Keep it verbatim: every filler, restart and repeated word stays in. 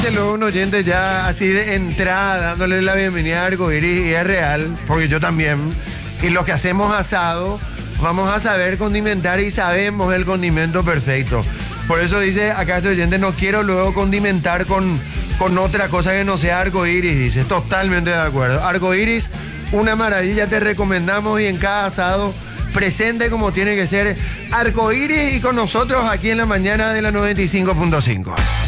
Luego un oyente ya así de entrada, dándole la bienvenida a Arcoiris, y es real, porque yo también. Y los que hacemos asado, vamos a saber condimentar y sabemos el condimento perfecto. Por eso dice acá este oyente, no quiero luego condimentar con, con otra cosa que no sea arcoiris, dice. Totalmente de acuerdo. Arcoiris, una maravilla, te recomendamos, y en cada asado presente como tiene que ser Arcoiris, y con nosotros aquí en la mañana de la noventa y cinco punto cinco.